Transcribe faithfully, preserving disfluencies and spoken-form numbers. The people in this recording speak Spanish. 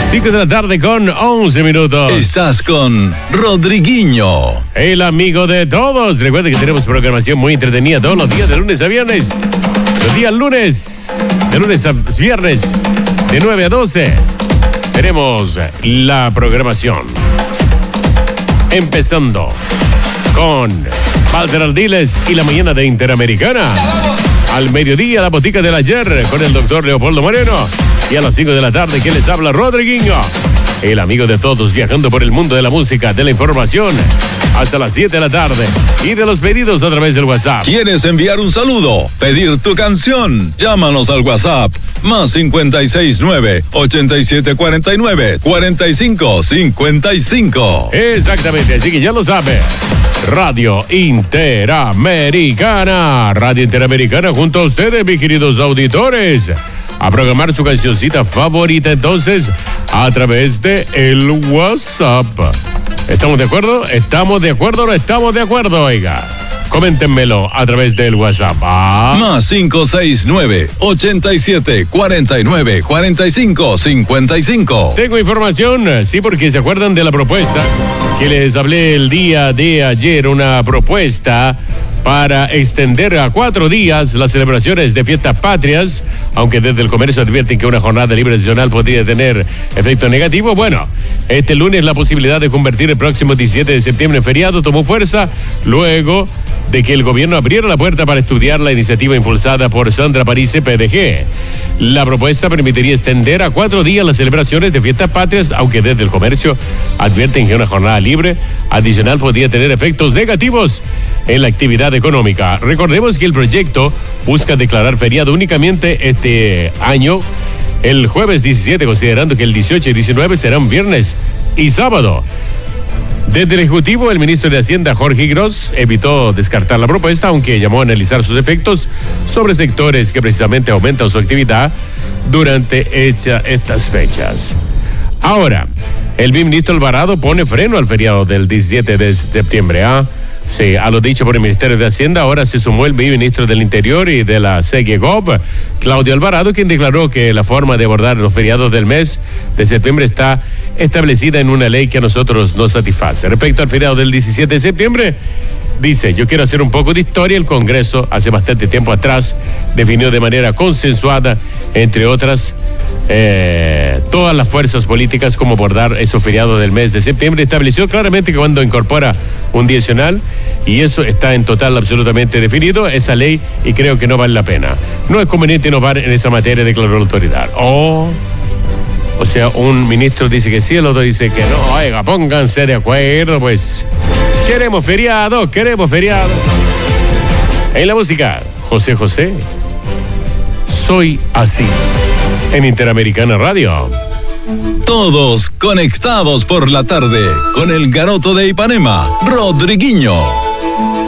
cinco de la tarde con once minutos. Estás con Rodriguinho, el amigo de todos. Recuerden que tenemos programación muy entretenida todos los días, de lunes a viernes. Los días lunes, de lunes a viernes, de nueve a doce. Tenemos la programación. Empezando con Walter Ardiles y la mañana de Interamericana. Al mediodía, la botica del ayer con el doctor Leopoldo Moreno. Y a las cinco de la tarde, ¿quién les habla? Rodriguinho, el amigo de todos, viajando por el mundo de la música, de la información, hasta las siete de la tarde. Y de los pedidos a través del WhatsApp. ¿Quieres enviar un saludo? ¿Pedir tu canción? Llámanos al WhatsApp. Más cincuenta y seis nueve, ochenta y siete cuarenta y nueve, cuarenta y cinco cincuenta y cinco. Exactamente, así que ya lo sabe. Radio Interamericana. Radio Interamericana junto a ustedes, mis queridos auditores. A programar su cancioncita favorita entonces a través de el WhatsApp. ¿Estamos de acuerdo? ¿Estamos de acuerdo o no estamos de acuerdo? Oiga, coméntenmelo a través del WhatsApp. ¿Ah? Más cinco seis nueve, ochenta y siete cuarenta y nueve, cuarenta y cinco cincuenta y cinco. Tengo información, sí, porque se acuerdan de la propuesta que les hablé el día de ayer, una propuesta para extender a cuatro días las celebraciones de fiestas patrias, aunque desde el comercio advierten que una jornada libre adicional podría tener efecto negativo. Bueno, este lunes la posibilidad de convertir el próximo diecisiete de septiembre en feriado tomó fuerza luego de que el gobierno abriera la puerta para estudiar la iniciativa impulsada por Sandra Parisse, P D G. La propuesta permitiría extender a cuatro días las celebraciones de fiestas patrias, aunque desde el comercio advierten que una jornada libre adicional podría tener efectos negativos en la actividad económica. Recordemos que el proyecto busca declarar feriado únicamente este año el jueves diecisiete, considerando que el dieciocho y diecinueve serán viernes y sábado. Desde el Ejecutivo, el ministro de Hacienda, Jorge Gross, evitó descartar la propuesta, aunque llamó a analizar sus efectos sobre sectores que precisamente aumentan su actividad durante hecha estas fechas. Ahora, el ministro Alvarado pone freno al feriado del diecisiete de septiembre. ¿Ah? Sí, a lo dicho por el Ministerio de Hacienda, ahora se sumó el ministro del Interior y de la SEGEGOV, Claudio Alvarado, quien declaró que la forma de abordar los feriados del mes de septiembre está establecida en una ley que a nosotros nos satisface. Respecto al feriado del diecisiete de septiembre, dice: yo quiero hacer un poco de historia. El Congreso, hace bastante tiempo atrás, definió de manera consensuada, entre otras, eh, todas las fuerzas políticas, cómo abordar esos feriados del mes de septiembre. Estableció claramente que cuando incorpora un día adicional, y eso está en total absolutamente definido, esa ley, y creo que no vale la pena. No es conveniente innovar en esa materia, declaró la autoridad. Oh, o sea, un ministro dice que sí, el otro dice que no. Oiga, pónganse de acuerdo, pues. Queremos feriado, queremos feriado. En la música, José José, Soy Así, en Interamericana Radio. Todos conectados por la tarde con el Garoto de Ipanema, Rodriguinho.